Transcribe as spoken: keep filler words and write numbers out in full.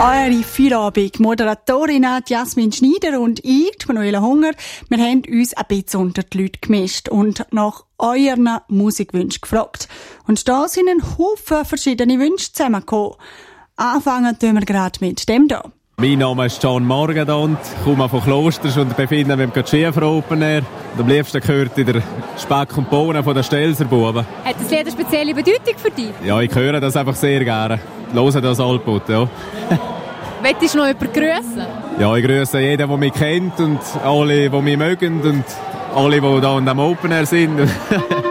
Eure Feierabend Moderatorin Jasmin Schneider und ich, Manuela Hunger, wir haben uns ein bisschen unter die Leute gemischt und nach euren Musikwünschen gefragt. Und da sind ein Haufen verschiedene Wünsche zusammengekommen. Anfangen tun wir gerade mit dem hier. Mein Name ist John Morgendont, komme von Klosters und befinde mich im Skifahrer Open Air. Und am liebsten gehört in der Speck und Bohnen von den Stelzerbuben. Hat das Lied eine spezielle Bedeutung für dich? Ja, ich höre das einfach sehr gerne. Höre das Altput, ja. Möchtest du noch jemanden grüssen? Ja, ich grüße jeden, der mich kennt und alle, die mich mögen und alle, die hier am Open Air sind.